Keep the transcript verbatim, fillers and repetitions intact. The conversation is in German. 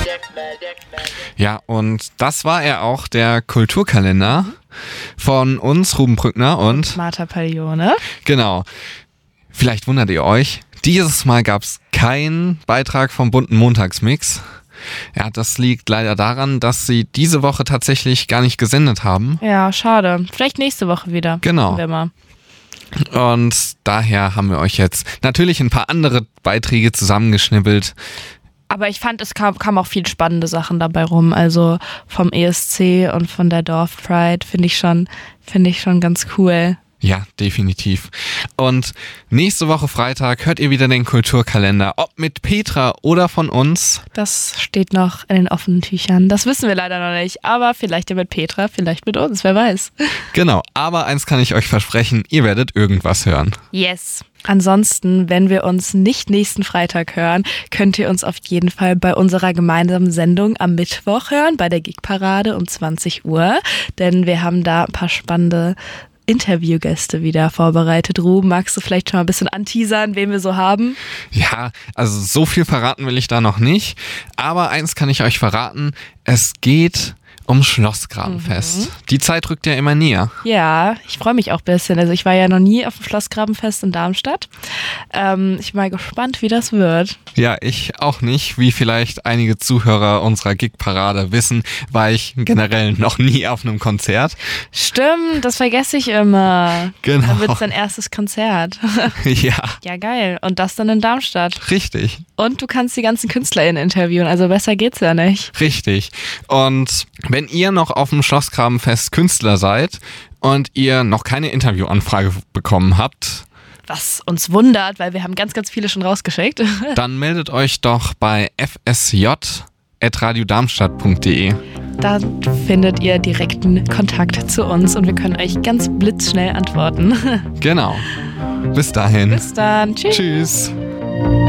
Ja, und das war er auch, der Kulturkalender von uns, Ruben Brückner und Martha Paglione. Genau. Vielleicht wundert ihr euch, dieses Mal gab es keinen Beitrag vom bunten Montagsmix. Ja, das liegt leider daran, dass sie diese Woche tatsächlich gar nicht gesendet haben. Ja, schade. Vielleicht nächste Woche wieder. Genau. Wir mal. Und daher haben wir euch jetzt natürlich ein paar andere Beiträge zusammengeschnippelt. Aber ich fand, es kam, kam auch viel spannende Sachen dabei rum. Also vom E S C und von der Dorf Pride finde ich schon, finde ich schon ganz cool. Ja, definitiv. Und nächste Woche Freitag hört ihr wieder den Kulturkalender, ob mit Petra oder von uns. Das steht noch in den offenen Tüchern. Das wissen wir leider noch nicht. Aber vielleicht ja mit Petra, vielleicht mit uns, wer weiß. Genau, aber eins kann ich euch versprechen, ihr werdet irgendwas hören. Yes. Ansonsten, wenn wir uns nicht nächsten Freitag hören, könnt ihr uns auf jeden Fall bei unserer gemeinsamen Sendung am Mittwoch hören, bei der Gigparade um zwanzig Uhr. Denn wir haben da ein paar spannende Interviewgäste wieder vorbereitet. Ruben, magst du vielleicht schon mal ein bisschen anteasern, wen wir so haben? Ja, also so viel verraten will ich da noch nicht. Aber eins kann ich euch verraten, es geht um Schlossgrabenfest. Mhm. Die Zeit rückt ja immer näher. Ja, ich freue mich auch ein bisschen. Also ich war ja noch nie auf dem Schlossgrabenfest in Darmstadt. Ähm, ich bin mal gespannt, wie das wird. Ja, ich auch nicht. Wie vielleicht einige Zuhörer unserer Gigparade wissen, war ich generell noch nie auf einem Konzert. Stimmt, das vergesse ich immer. Genau. Dann wird es dein erstes Konzert. Ja. Ja, geil. Und das dann in Darmstadt. Richtig. Und du kannst die ganzen KünstlerInnen interviewen, also besser geht's ja nicht. Richtig. Und wenn ihr noch auf dem Schlossgrabenfest Künstler seid und ihr noch keine Interviewanfrage bekommen habt, was uns wundert, weil wir haben ganz, ganz viele schon rausgeschickt. Dann meldet euch doch bei f s j at radiodarmstadt punkt d e. Da findet ihr direkten Kontakt zu uns und wir können euch ganz blitzschnell antworten. Genau. Bis dahin. Bis dann. Tschüss. Tschüss.